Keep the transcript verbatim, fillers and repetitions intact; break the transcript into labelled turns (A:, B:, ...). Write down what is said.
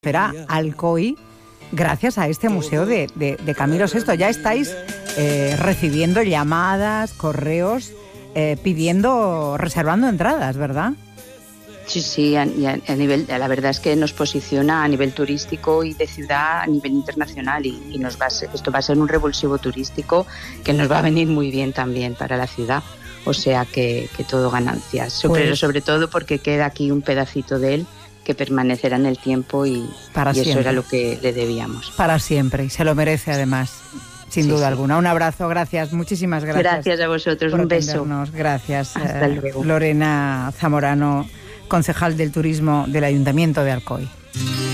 A: será Alcoy gracias a este museo de, de, de Camilo sexto. Ya estáis eh, recibiendo llamadas, correos, eh, pidiendo, reservando entradas, ¿verdad?
B: Sí, sí, a, a nivel, la verdad es que nos posiciona a nivel turístico y de ciudad a nivel internacional y, y nos va a ser, esto va a ser un revulsivo turístico que nos va a venir muy bien también para la ciudad. O sea que, que todo ganancias, sobre, pues, sobre todo porque queda aquí un pedacito de él que permanecerá en el tiempo y,
A: para
B: y eso
A: siempre.
B: Era lo que le debíamos.
A: Para siempre, y se lo merece además, sin sí, duda sí. alguna. Un abrazo, gracias, muchísimas gracias.
B: Gracias a vosotros, un beso.
A: Gracias.
B: Hasta eh, luego.
A: Lorena Zamorano, concejal del turismo del Ayuntamiento de Alcoy.